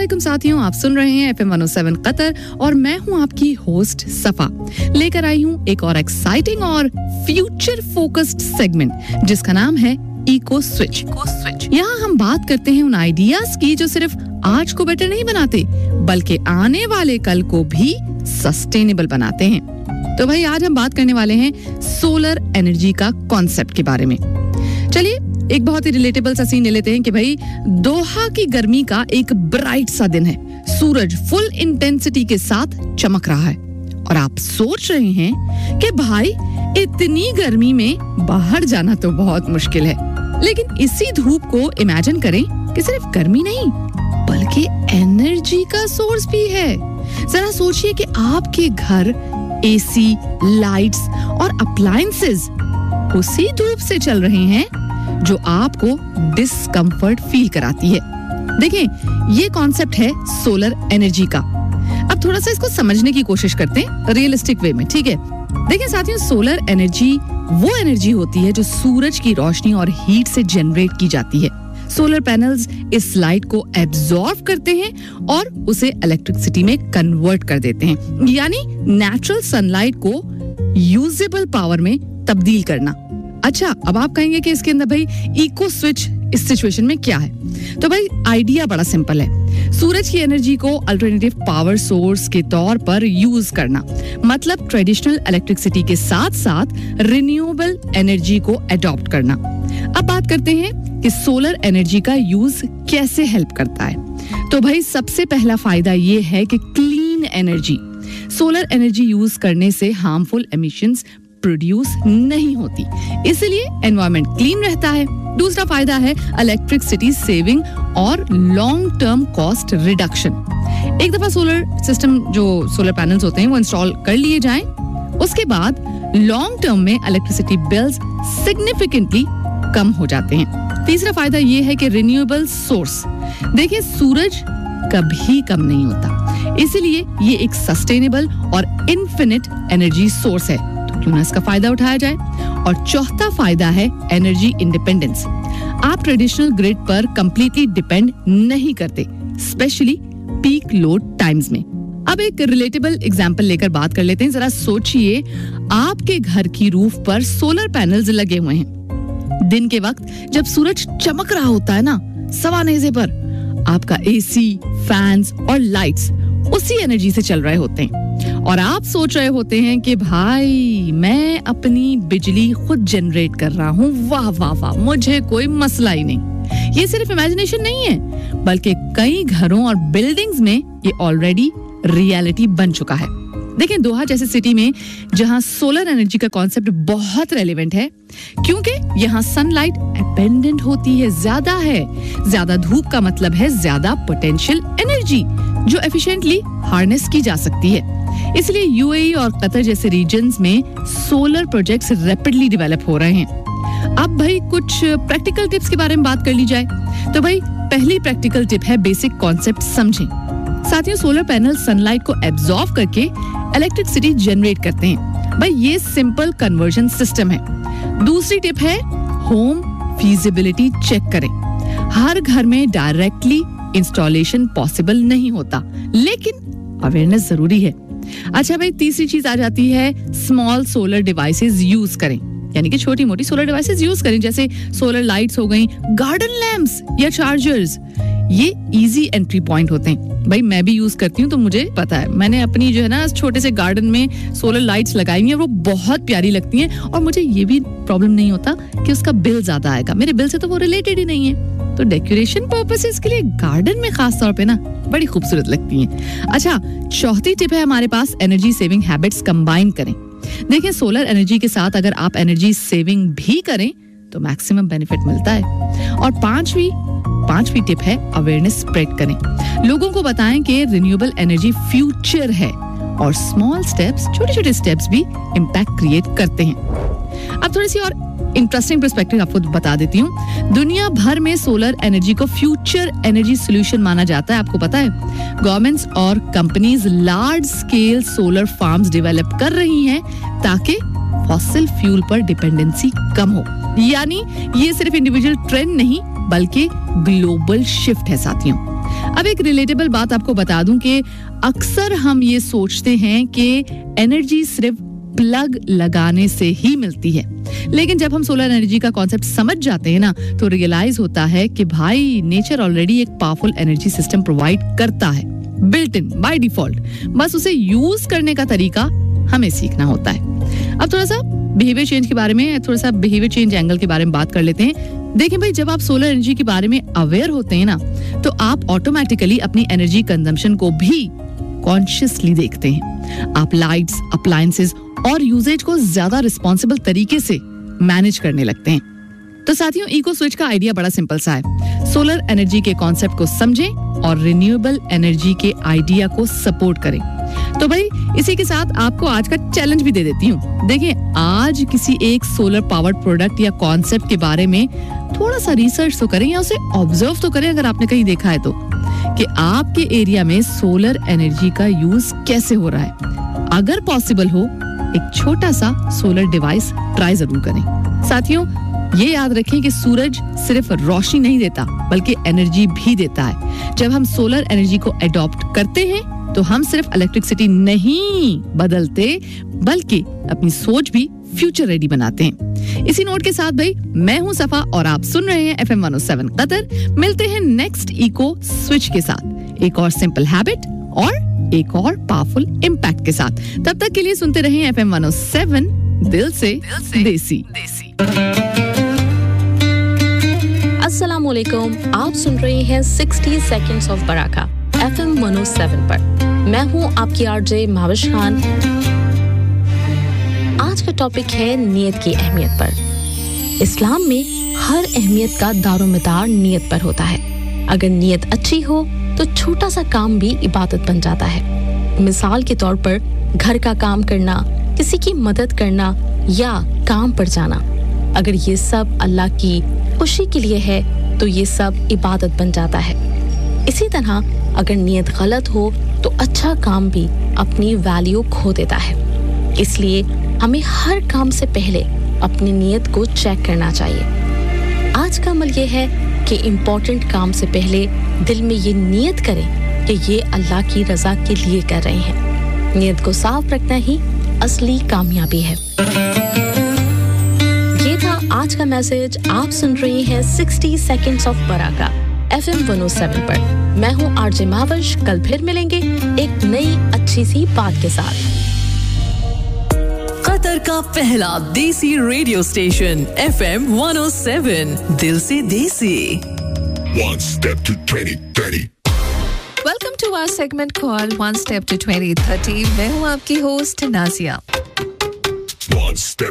अस्सलाम साथियों, आप सुन रहे हैं FM 107 कतर और मैं हूं आपकी होस्ट सफा। लेकर आई हूं एक और एक्साइटिंग और फ्यूचर फोकस्ड सेगमेंट जिसका नाम है इको स्विच। यहाँ हम बात करते हैं उन आइडियाज की जो सिर्फ आज को बेटर नहीं बनाते बल्कि आने वाले कल को भी सस्टेनेबल बनाते हैं। तो भाई आज हम बात करने वाले हैं सोलर एनर्जी का कॉन्सेप्ट के बारे में। चलिए एक बहुत ही रिलेटेबल सा सीन ले लेते हैं कि भाई दोहा की गर्मी का एक ब्राइट सा दिन है, सूरज फुल इंटेंसिटी के साथ चमक रहा है और आप सोच रहे हैं कि भाई इतनी गर्मी में बाहर जाना तो बहुत मुश्किल है, लेकिन इसी धूप को इमेजिन करें कि सिर्फ गर्मी नहीं बल्कि एनर्जी का सोर्स भी है। जरा सोचिए कि आपके घर एसी, लाइट्स और अप्लायंसेस उसी धूप से चल रहे हैं जो आपको डिस्कम्फर्ट फील कराती है। देखिए, ये कॉन्सेप्ट है सोलर एनर्जी का। अब थोड़ा सा इसको समझने की कोशिश करते हैं रियलिस्टिक वे में, ठीक है? देखिए साथियों, सोलर एनर्जी वो एनर्जी होती है जो सूरज की रोशनी और हीट से जनरेट की जाती है। सोलर पैनल्स इस लाइट को एब्जॉर्ब करते हैं और उसे इलेक्ट्रिसिटी में कन्वर्ट कर देते हैं, यानी नेचुरल सनलाइट को यूजेबल पावर में तब्दील करना। अच्छा, अब आप कहेंगे कि इसके अंदर भाई इको स्विच इस सिचुएशन में क्या है? तो भाई आइडिया बड़ा सिंपल है। सूरज की एनर्जी को अल्टरनेटिव पावर सोर्स के तौर पर यूज करना, मतलब ट्रेडिशनल इलेक्ट्रिसिटी के साथ साथ रिन्यूएबल एनर्जी को अडॉप्ट करना। अब बात करते हैं कि सोलर एनर्जी का यूज कैसे हेल्प करता है। तो भाई सबसे पहला फायदा ये है कि clean energy. Solar energy use करने से हार्मफुल एमिशंस प्रोड्यूस नहीं होती, इसलिए एनवायरनमेंट क्लीन रहता है। दूसरा फायदा है इलेक्ट्रिसिटी सेविंग और लॉन्ग टर्म कॉस्ट रिडक्शन। एक दफा सोलर सिस्टम जो सोलर पैनल्स होते हैं वो इंस्टॉल कर लिए जाएं, उसके बाद लॉन्ग टर्म में इलेक्ट्रिसिटी बिल्स सिग्निफिकेंटली कम हो जाते हैं। तीसरा फायदा ये है कि रिन्यूएबल सोर्स। देखिए, सूरज कभी कम नहीं होता, इसलिए ये एक सस्टेनेबल और इनफिनिट एनर्जी सोर्स है, क्यों ना इसका फायदा उठाया जाए। और चौथा फायदा है एनर्जी इंडिपेंडेंस। आप ट्रेडिशनल ग्रिड पर कंप्लीटली डिपेंड नहीं करते, स्पेशली पीक लोड टाइम्स में। अब एक रिलेटेबल एग्जांपल लेकर बात कर लेते हैं। जरा सोचिए, आपके घर की रूफ पर सोलर पैनल्स लगे हुए हैं। दिन के वक्त जब सूरज चमक रहा होता है ना, सवा नेज़े पर, आपका एसी, फैंस और लाइट्स उसी एनर्जी से चल रहे होते हैं और आप सोच रहे होते हैं कि भाई मैं अपनी बिजली खुद जनरेट कर रहा हूँ, वाह वाह वाह, मुझे कोई मसला ही नहीं। ये सिर्फ इमेजिनेशन नहीं है, बल्कि कई घरों और बिल्डिंग्स में ये ऑलरेडी रियलिटी बन चुका है। देखिए, दोहा जैसे सिटी में जहां सोलर एनर्जी का कॉन्सेप्ट बहुत रेलेवेंट है, क्योंकि यहाँ सनलाइट अबंडेंट होती है, ज्यादा है। ज्यादा धूप का मतलब है ज्यादा पोटेंशियल एनर्जी जो एफिशिएंटली हार्नेस की जा सकती है। इसलिए यूएई और कतर जैसे रीजन्स में सोलर प्रोजेक्ट्स रैपिडली डेवलप हो रहे हैं। अब भाई कुछ प्रैक्टिकल टिप्स के बारे में बात कर ली जाए तो भाई पहली प्रैक्टिकल टिप है बेसिक कॉन्सेप्ट समझें। साथियों, सोलर पैनल सनलाइट को एब्जॉर्ब करके इलेक्ट्रिसिटी जनरेट करते हैं। भाई ये सिंपल कन्वर्जन सिस्टम है। दूसरी टिप है होम फीजिबिलिटी चेक करें। हर घर में डायरेक्टली इंस्टॉलेशन पॉसिबल नहीं होता, लेकिन अवेयरनेस जरूरी है। अच्छा भाई, तीसरी चीज आ जाती है स्मॉल सोलर डिवाइसेस यूज करें, यानी कि छोटी मोटी सोलर डिवाइसेस यूज करें, जैसे सोलर लाइट्स हो गई, गार्डन लैंप्स या चार्जर्स। ये इजी एंट्री पॉइंट होते हैं। भाई मैं भी यूज करती हूँ तो मुझे पता है। मैंने अपनी जो है ना छोटे से गार्डन में सोलर लाइट्स लगाई हुई हैं, वो बहुत प्यारी लगती हैं और मुझे ये भी प्रॉब्लम नहीं होता कि उसका बिल ज्यादा आएगा। मेरे बिल से तो वो रिलेटेड ही नहीं है, तो डेकोरेशन पर्पसेस के लिए गार्डन में खास तौर पे ना बड़ी खूबसूरत लगती हैं। अच्छा, चौथी टिप है हमारे पास एनर्जी सेविंग हैबिट्स कंबाइन करें। देखिए, सोलर एनर्जी के साथ अगर आप एनर्जी सेविंग भी करें तो मैक्सिमम बेनिफिट मिलता है। और पांचवी टिप है अवेयरनेस स्प्रेड करें। लोगों को बताएं कि रिन्यूएबल एनर्जी फ्यूचर है और स्मॉल स्टेप्स, छोटे-छोटे स्टेप्स भी इम्पैक्ट क्रिएट करते हैं। अब थोड़ी सी और इंटरेस्टिंग पर्सपेक्टिव आपको बता देती हूँ। दुनिया भर में सोलर एनर्जी को फ्यूचर एनर्जी सोल्यूशन माना जाता है। आपको पता है, गवर्नमेंट्स और companies large scale solar farms develop कर रही हैं ताकि फॉसिल फ्यूल पर डिपेंडेंसी कम हो। यानी ये सिर्फ इंडिविजुअल ट्रेंड नहीं बल्कि ग्लोबल शिफ्ट है साथियों। अब एक रिलेटेबल बात आपको बता दूं कि अक्सर हम ये सोचते हैं कि एनर्जी सिर्फ प्लग लगाने से ही मिलती है, लेकिन जब हम सोलर एनर्जी का कॉन्सेप्ट समझ जाते हैं ना, तो रियलाइज होता है कि भाई नेचर ऑलरेडी एक पावरफुल एनर्जी सिस्टम प्रोवाइड करता है, बिल्ट इन बाय डिफॉल्ट। बस उसे यूज करने का तरीका हमें सीखना होता है। अब थोड़ा सा बिहेवियर चेंज के बारे में, थोड़ा सा बिहेवियर चेंज एंगल के बारे में बात कर लेते हैं। देखिए भाई, जब आप सोलर एनर्जी के बारे में अवेयर होते हैं ना, तो आप ऑटोमेटिकली अपनी एनर्जी कंजम्पशन को भी कॉन्शियसली देखते हैं। आप लाइट्स, अप्लायंसेस और यूजेज को ज्यादा रिस्पॉन्सिबल तरीके से मैनेज करने लगते हैं। तो साथियों, इको स्विच का आइडिया बड़ा सिंपल सा है। सोलर एनर्जी के कॉन्सेप्ट को समझें और रिन्यूएबल एनर्जी के आइडिया को सपोर्ट करें। तो भाई इसी के साथ आपको आज का चैलेंज भी दे देती हूँ। देखिए, आज किसी एक सोलर पावर्ड प्रोडक्ट या कॉन्सेप्ट के बारे में थोड़ा सा रिसर्च तो करें या उसे ऑब्जर्व तो करें, अगर आपने कहीं देखा है तो, कि आपके एरिया में सोलर एनर्जी का यूज कैसे हो रहा है। अगर पॉसिबल हो, एक छोटा सा सोलर डिवाइस ट्राई जरूर करें। साथियों, ये याद रखें कि सूरज सिर्फ रोशनी नहीं देता, बल्कि एनर्जी भी देता है। जब हम सोलर एनर्जी को अडॉप्ट करते हैं, तो हम सिर्फ इलेक्ट्रिसिटी नहीं बदलते, बल्कि अपनी सोच भी फ्यूचर रेडी बनाते हैं। इसी नोट के साथ भाई, मैं हूं सफा और आप सुन रहे हैं FM 107 कतर। मिलते हैं नेक्स्ट इको स्विच के साथ, एक और सिंपल हैबिट और एक और पावरफुल इम्पैक्ट के साथ। तब तक के लिए सुनते रहें FM 107, दिल से देसी। अस्सलाम वालेकुम, आप सुन रहे हैं 60 सेकंड्स ऑफ बराका FM 107 पर। मैं हूं आपकी आरजे माविश खान। आज का टॉपिक है नियत की अहमियत पर। इस्लाम में हर अहमियत का दारोमदार नियत पर होता है। अगर नियत अच्छी हो तो छोटा सा काम भी इबादत बन जाता है। मिसाल के तौर पर घर का काम करना, किसी की मदद करना या काम पर जाना। अगर ये सब अल्लाह की खुशी के लिए है तो ये सब इबादत बन जाता है। इसी तरह अगर नियत गलत हो तो अच्छा काम भी अपनी वैल्यू खो देता है। इसलिए हमें हर काम से पहले अपनी नियत को चेक करना चाहिए। आज का अमल ये है कि इम्पोर्टेंट काम से पहले दिल में ये नियत करें कि ये अल्लाह की रजा के लिए कर रहे हैं। नियत को साफ रखना ही असली कामयाबी है। ये था आज का मैसेज। आप सुन रहे हैं 60 सेकंड्स ऑफ बराका FM 107 पर। मैं हूँ आरजे माविश। कल फिर मिलेंगे एक नई अच्छी सी बात के साथ। कतर का पहला देसी रेडियो स्टेशन FM 107, दिल से देसी। One step to 2030. Welcome to our segment called One Step to 2030. मैं हूँ आपकी होस्ट नाजिया। One step